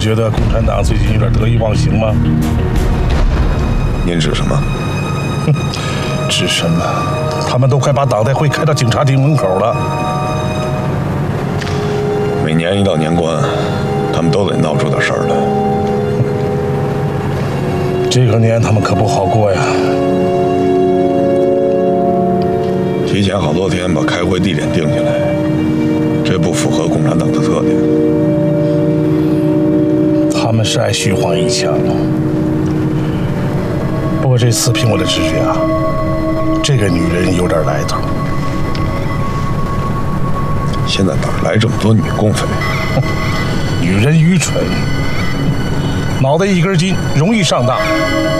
觉得共产党最近有点得意忘形吗？ 您指什么？ 指什么？他们都快把党代会开到警察厅门口了。 每年一到年关，他们都得闹出点事儿来。 这个年他们可不好过呀。 提前好多天把开会地点定下来，这不符合共产党的特点。 他们是爱虚晃一枪，不过这次凭我的直觉啊，这个女人有点来头。 现在哪来这么多女共匪？ 女人愚蠢，脑袋一根筋，容易上当。